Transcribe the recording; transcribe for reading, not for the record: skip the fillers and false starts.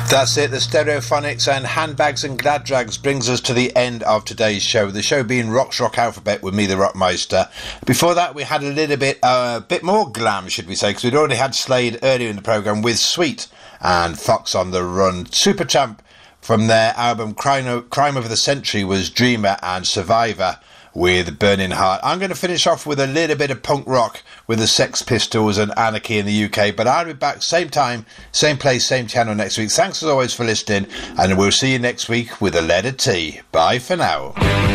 That's it, the Stereophonics and Handbags and Glad Drags brings us to the end of today's show. The show being Rock's Rock Alphabet with me, the Rockmeister. Before that, we had a little bit more glam, should we say, because we'd already had Slade earlier in the programme with Sweet and Fox on the Run. Supertramp from their album Crime of the Century was Dreamer, and Survivor with Burning Heart. I'm going to finish off with a little bit of punk rock with the Sex Pistols and Anarchy in the UK, but I'll be back same time, same place, same channel next week. Thanks as always for listening, and we'll see you next week with a letter T. Bye for now.